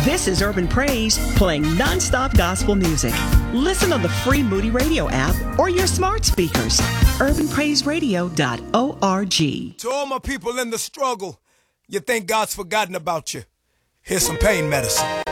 This is Urban Praise, playing nonstop gospel music. Listen on the free Moody Radio app or your smart speakers. urbanpraiseradio.org. To all my people in the struggle, you think God's forgotten about you. Here's some pain medicine.